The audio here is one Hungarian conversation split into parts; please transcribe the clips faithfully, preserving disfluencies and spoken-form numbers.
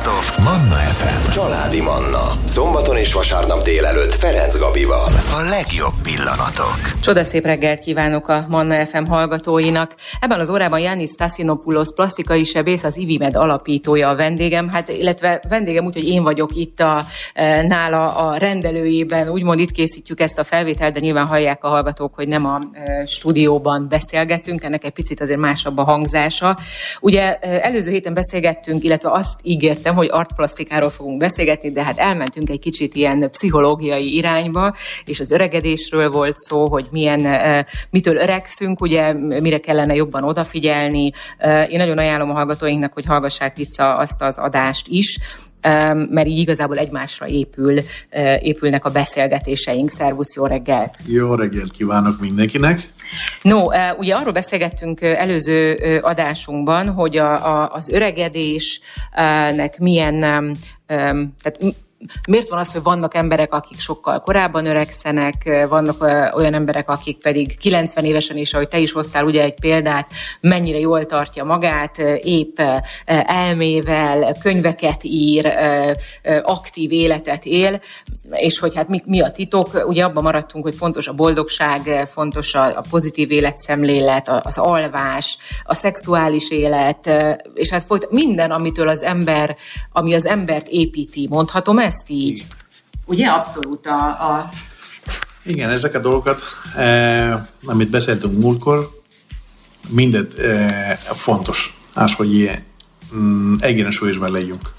Best of Manna ef em. Családi Manna. Szombaton és vasárnap délelőtt Ferenc Gabival. A legjobb pillanatok. Csodaszép reggelt kívánok a Manna ef em hallgatóinak. Ebben az órában Yannis Stassinopoulos plastikai sebész, az IVIMED alapítója a vendégem, hát illetve vendégem úgy, hogy én vagyok itt a, e, nála a rendelőjében, úgymond itt készítjük ezt a felvételt, de nyilván hallják a hallgatók, hogy nem a e, stúdióban beszélgetünk, ennek egy picit azért másabb a hangzása. Ugye e, előző héten beszélgettünk, illetve azt ígértem, hogy artplasztikáról fogunk beszélgetni, de hát elmentünk egy kicsit ilyen pszichológiai irányba, és az öregedésről volt szó, hogy milyen, e, mitől öregszünk, ugye mire kellene jobban odafigyelni. E, én nagyon ajánlom a hallgatóinknak, hogy hallgassák vissza azt az adást is, mert így igazából egymásra épül, épülnek a beszélgetéseink. Szervusz, jó reggelt! Jó reggelt kívánok mindenkinek! No, ugye arról beszélgettünk előző adásunkban, hogy a, a, az öregedésnek milyen, tehát miért van az, hogy vannak emberek, akik sokkal korábban öregszenek, vannak olyan emberek, akik pedig kilencven évesen is, ahogy te is hoztál ugye egy példát, mennyire jól tartja magát, épp elmével, könyveket ír, aktív életet él, és hogy hát mi, mi a titok, ugye abban maradtunk, hogy fontos a boldogság, fontos a, a pozitív életszemlélet, az alvás, a szexuális élet, és hát folyt, minden, amitől az ember, ami az embert építi, mondhatom ezt így? Ugye abszolút a... a... Igen, ezek a dolgokat, eh, amit beszéltünk múltkor, mindent eh, fontos, az, hogy ilyen mm, egyensúlyban legyünk.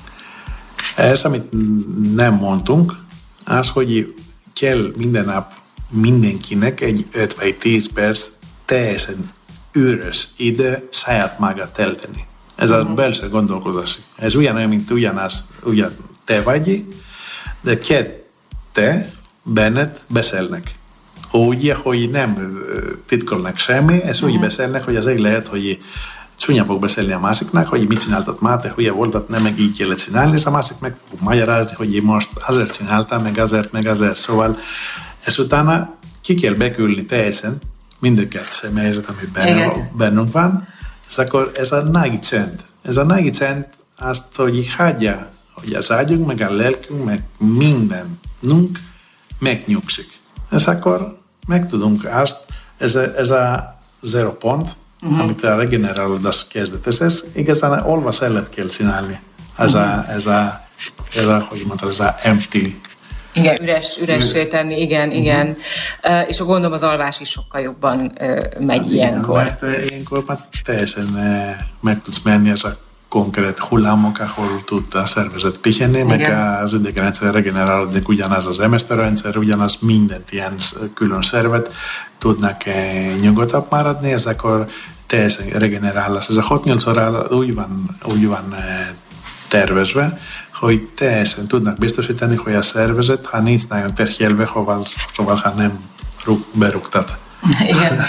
Ez, amit nem mondtunk, az, hogy kell minden nap mindenkinek egy öt vagy tíz perc teljesen üres ide saját magát telteni. Ez uh-huh. a belső gondolkodás. Ez ugyanolyan, mint ugyanaz, ugyan te vagy, de kettő benned beszélnek. Úgy, hogy nem titkolnak semmi, ez uh-huh. úgy beszélnek, hogy az egy lehet, hogy csúnya fog beszélni a másiknak, hogy mit csináltat már, te hülye voltat, nem meg így kellett csinálni, és a másik meg fog magyarázni, hogy én most azért csináltam, meg azért, meg azért. Szóval ezt utána ki kell bekülni teljesen mindeket személyzet, ami bennünk, bennünk van, és akkor ez a nagy csend. Ez a nagy csend azt, hogy hagyja, hogy az ágyunk, meg a lelkünk, meg mindenünk megnyugszik. És akkor megtudunk azt, ez a, ez a zero pont, uh-huh. amit a regenerálódás kezdet. Ez, ez igazán olvas ellet kell csinálni. Ez uh-huh. a, ez a, ez a, hogy mondta, ez a empty. Igen, üres, üressé tenni, igen, uh-huh. igen. Uh, és a gondolom az alvás is sokkal jobban uh, megy hát ilyenkor. Igen, mert ilyenkor már teljesen uh, meg tudsz menni ez a konkrét hullámok, ahol tud a szervezet pihenni, meg az idegenrendszer regenerálódik, ugyanaz az emésztőrendszer, ugyanaz mindent ilyen külön szervet tudnak nyugodtabb maradni, és akkor teljesen regenerálás. Ez a hat-nyolc óra úgy van, úgy van tervezve, hogy teljesen tudnak biztosítani, hogy a szervezet, ha nincs nagyon terhelve, hová, szóval ha nem rúg, berúgtat. Igen.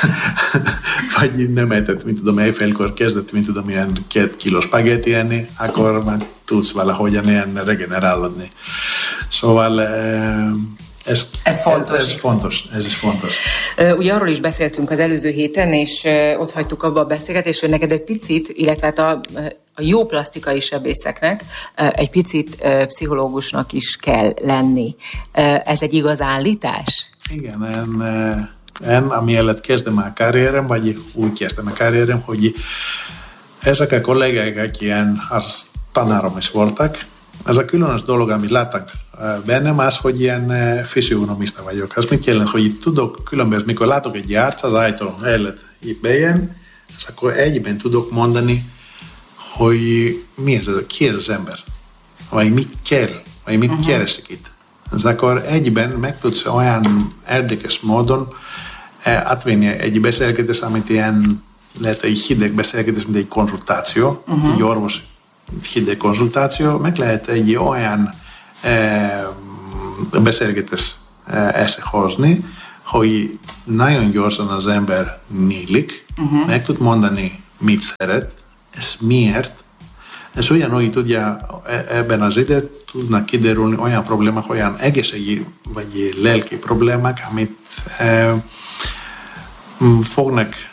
Vagy nem etett, mint tudom, éjfélkor kezdett, mint tudom, ilyen két kiló spagetti enni, akkor már tudsz valahogyan ilyen regenerálódni. Szóval ez, ez fontos. Ez, ez fontos, ez is fontos. Ugye arról is beszéltünk az előző héten, és ott hagytuk abba a beszélgetést, hogy neked egy picit, illetve hát a, a jó plastikai sebészeknek egy picit pszichológusnak is kell lenni. Ez egy igaz állítás? Igen, en, Én, ami előtt kezdem a karrierem, vagy úgy kezdtem a karrierem, hogy ezek a kollégák, akik ilyen az tanárom is voltak, ez a különös dolog, amit láttak bennem, az, hogy ilyen fizionomista vagyok. Ez mit jelent, hogy tudok különböző, mikor látok egy arc az ajtón előtt bejön, és akkor egyben tudok mondani, hogy mi ez, ki ez az ember, vagy mit kell, vagy mit uh-huh. keresik itt. Ez akkor egyben meg tudsz olyan érdekes módon átvenni egy beszélgetés, amit ilyen lehet egy hideg beszélgetés, mint egy konzultáció, uh-huh. egy orvos hideg konzultáció, meg lehet egy olyan e, beszélgetés e, összehozni, hogy nagyon gyorsan az ember nyílik, uh-huh. meg tud mondani, mit szeret, ez miért, és ugyanúgy tudja ebben az időt tudnak kiderülni olyan problémák, olyan egészségi vagy lelki problémák, amit e, fognak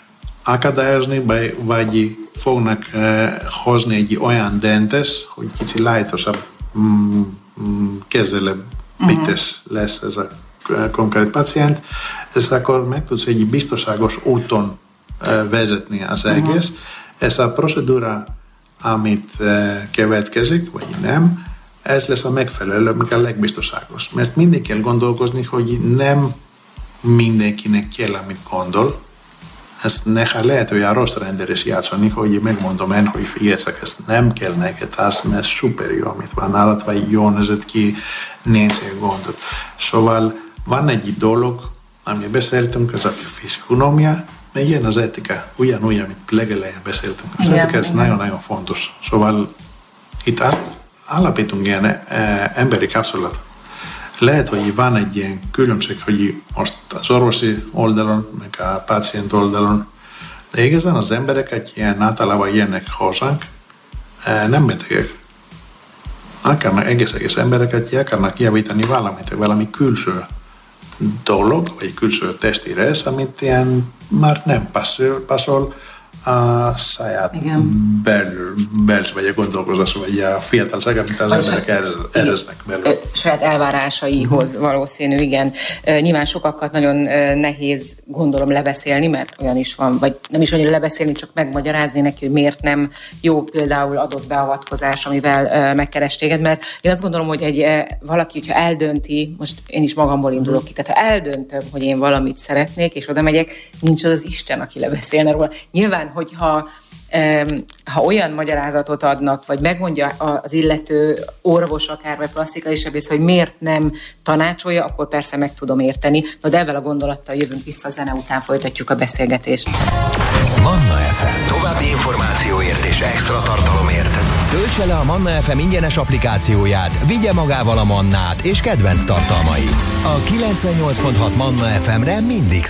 akadályozni, vagy fognak uh, hozni egy olyan dentes, hogy kicsi lájtosabb, mm, mm, kezelőbites uh-huh. lesz ez a konkrét pacient, ez akkor meg tudsz egy biztonságos úton uh, vezetni az egész. Uh-huh. Ez a procedúra, amit uh, következik, vagy nem, ez lesz a megfelelő, ami a legbiztonságos. Mert mindig kell gondolkozni, hogy nem mindenkinek kell, amit gondol. Ezt néha lehet olyan rossz rendelés játszani, hogy megmondom én, hogy figyelszek, ezt nem kell neked, az, mert szuper jó, amit van nálad, vagy jól nézett ki, nincs egy gondot. Szóval van egy dolog, amit beszéltünk, ez a fizionomia, meg ilyen az etika, ugyanúgy, amit legelején beszéltünk. Az igen, etika, ez nagyon-nagyon fontos. Szóval itt állapítunk ilyen e, emberi kapcsolatot. Lehet, hogy van egy ilyen különbség, hogy most az orvosi oldalon, meg a pácient oldalon, de igazán az embereket ilyen általában jönnek hozzánk, nem betegek. Akarnak egész-egész embereket, akarnak javítani valamit, valami külső dolog, vagy külső testi rész, amit ilyen már nem passzol, passzol a saját belül, belső, vagy a gondolkozás, vagy a fiatalság, amit az emberek éreznek belül. Saját elvárásaihoz uh-huh. valószínű, igen. Nyilván sokakat nagyon nehéz, gondolom, lebeszélni, mert olyan is van, vagy nem is annyira lebeszélni, csak megmagyarázni neki, hogy miért nem jó például adott beavatkozás, amivel megkeres téged, mert én azt gondolom, hogy egy valaki, hogyha eldönti, most én is magamból indulok ki, tehát ha eldöntöm, hogy én valamit szeretnék, és oda megyek, nincs az az Isten, aki lebeszélne róla. Nyilván, hogyha ha olyan magyarázatot adnak, vagy megmondja az illető orvos akár, vagy plastikai sebész, hogy miért nem tanácsolja, akkor persze meg tudom érteni. Na, de ezzel a gondolattal jövünk vissza, a zene után folytatjuk a beszélgetést. Manna ef em. További információért és extra tartalomért töltse le a Manna ef em ingyenes applikációját, vigye magával a Mannát és kedvenc tartalmait. A kilencvennyolc pont hat Manna ef emre mindig